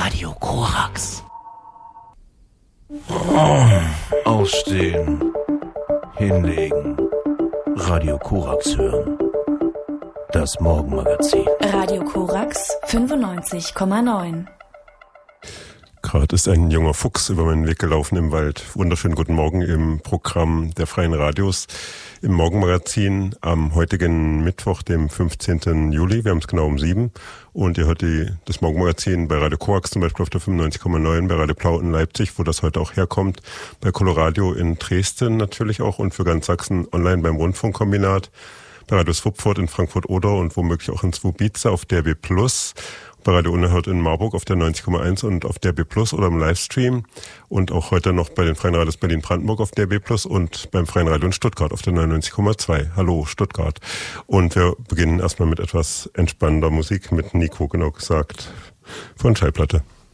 Radio Korax. Aufstehen. Hinlegen. Radio Korax hören. Das Morgenmagazin. Radio Korax 95,9. Gerade ist ein junger Fuchs über meinen Weg gelaufen im Wald. Wunderschönen guten Morgen im Programm der Freien Radios im Morgenmagazin am heutigen Mittwoch, dem 15. Juli. Wir haben es genau um 7. Und ihr hört das Morgenmagazin bei Radio Korax zum Beispiel auf der 95,9, bei Radio Plauten Leipzig, wo das heute auch herkommt, bei Coloradio in Dresden natürlich auch und für ganz Sachsen online beim Rundfunkkombinat, bei Radio Swupfurt in Frankfurt-Oder und womöglich auch in Swubice auf DRB+. Bei Radio Unerhört in Marburg auf der 90,1 und auf DRB Plus oder im Livestream und auch heute noch bei den Freien Radios Berlin-Brandenburg auf DRB Plus und beim Freien Radio in Stuttgart auf der 99,2. Hallo Stuttgart. Und wir beginnen erstmal mit etwas entspannender Musik mit Nico, genau gesagt, von Schallplatte.